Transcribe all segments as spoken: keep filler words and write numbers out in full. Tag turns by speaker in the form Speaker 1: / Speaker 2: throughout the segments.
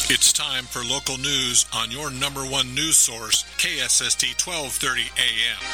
Speaker 1: It's time for local news on your number one news source, K S S T twelve thirty A M.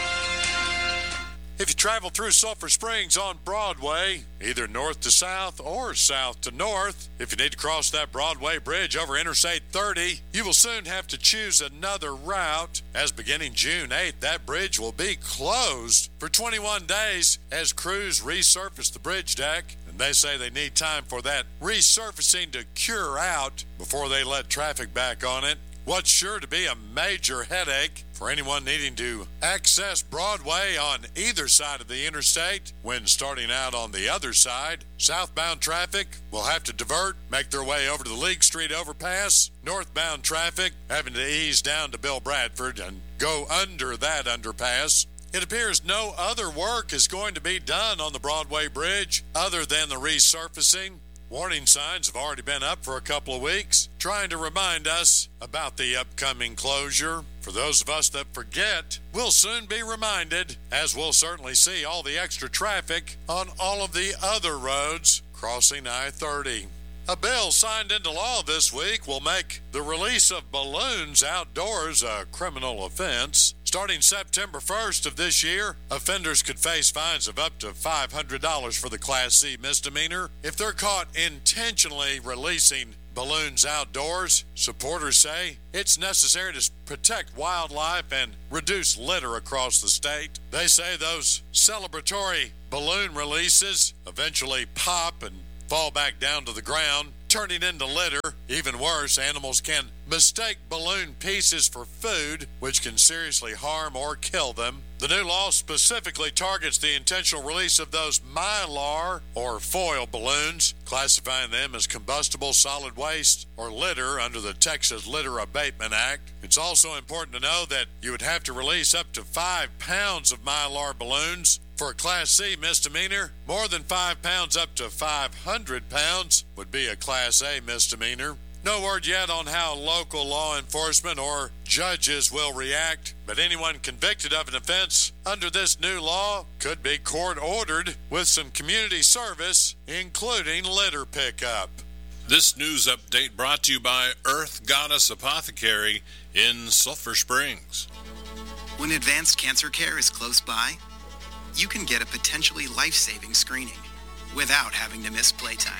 Speaker 2: If you travel through Sulphur Springs on Broadway, either north to south or south to north, if you need to cross that Broadway bridge over Interstate thirty, you will soon have to choose another route, as beginning June eighth, that bridge will be closed for twenty-one days as crews resurface the bridge deck. And they say they need time for that resurfacing to cure out before they let traffic back on it. What's sure to be a major headache for anyone needing to access Broadway on either side of the interstate when starting out on the other side. Southbound traffic will have to divert, make their way over to the League Street overpass. Northbound traffic having to ease down to Bill Bradford and go under that underpass. It appears no other work is going to be done on the Broadway Bridge other than the resurfacing. Warning signs have already been up for a couple of weeks, trying to remind us about the upcoming closure. For those of us that forget, we'll soon be reminded, as we'll certainly see all the extra traffic on all of the other roads crossing I thirty. A bill signed into law this week will make the release of balloons outdoors a criminal offense. Starting September first of this year, offenders could face fines of up to five hundred dollars for the Class C misdemeanor if they're caught intentionally releasing balloons outdoors. Supporters say it's necessary to protect wildlife and reduce litter across the state. They say those celebratory balloon releases eventually pop and fall back down to the ground, turning into litter. Even worse, animals can mistake balloon pieces for food, which can seriously harm or kill them. The new law specifically targets the intentional release of those mylar or foil balloons, classifying them as combustible solid waste or litter under the Texas Litter Abatement Act. It's also important to know that you would have to release up to five pounds of mylar balloons. For a Class C misdemeanor, more than five pounds up to five hundred pounds would be a Class A misdemeanor. No word yet on how local law enforcement or judges will react, but anyone convicted of an offense under this new law could be court-ordered with some community service, including litter pickup.
Speaker 1: This news update brought to you by Earth Goddess Apothecary in Sulphur Springs.
Speaker 3: When advanced cancer care is close by, you can get a potentially life-saving screening without having to miss playtime.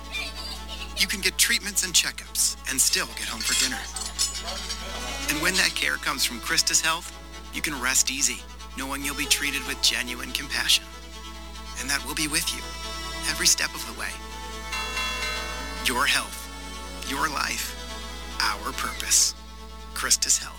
Speaker 3: You can get treatments and checkups and still get home for dinner. And when that care comes from Christus Health, you can rest easy, knowing you'll be treated with genuine compassion, and that we'll be with you every step of the way. Your health, your life, our purpose. Christus Health.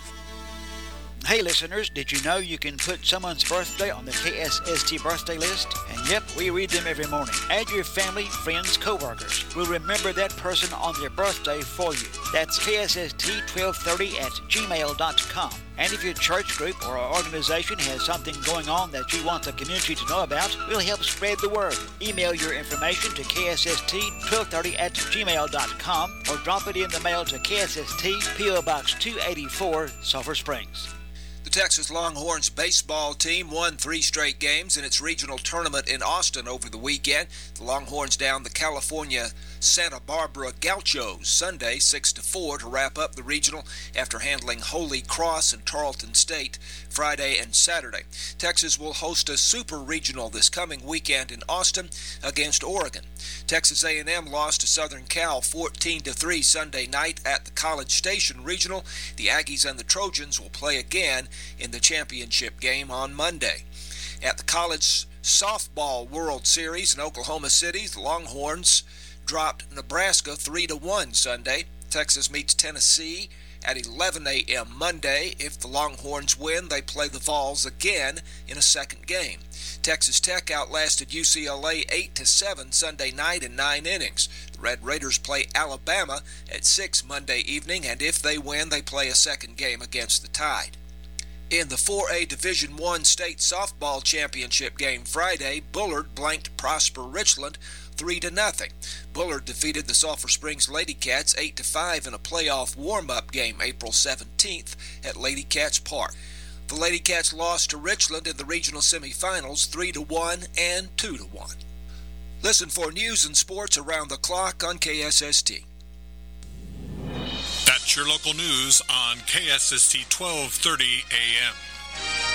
Speaker 4: Hey listeners, did you know you can put someone's birthday on the K S S T birthday list? And yep, we read them every morning. Add your family, friends, co-workers. We'll remember that person on their birthday for you. That's K S S T twelve thirty at gmail dot com. And if your church group or organization has something going on that you want the community to know about, we'll help spread the word. Email your information to K S S T twelve thirty at gmail dot com or drop it in the mail to K S S T, P O Box two eighty-four, Sulphur Springs.
Speaker 5: The Texas Longhorns baseball team won three straight games in its regional tournament in Austin over the weekend. The Longhorns downed the California Santa Barbara Gauchos Sunday six to four to wrap up the regional after handling Holy Cross and Tarleton State Friday and Saturday. Texas will host a super regional this coming weekend in Austin against Oregon. Texas A and M lost to Southern Cal fourteen to three Sunday night at the College Station Regional. The Aggies and the Trojans will play again in the championship game on Monday. At the College Softball World Series in Oklahoma City, the Longhorns dropped Nebraska three to one Sunday. Texas meets Tennessee at eleven a.m. Monday. If the Longhorns win, they play the Vols again in a second game. Texas Tech outlasted U C L A eight to seven Sunday night in nine innings. The Red Raiders play Alabama at six Monday evening, and if they win, they play a second game against the Tide. In the four A Division I State Softball Championship game Friday, Bullard blanked Prosper Richland three to nothing. Bullard defeated the Sulphur Springs Lady Cats eight to five in a playoff warm-up game April seventeenth at Lady Cats Park. The Lady Cats lost to Richland in the regional semifinals three to one and two to one. Listen for news and sports around the clock on K S S T.
Speaker 1: Your local news on K S S T twelve thirty A M.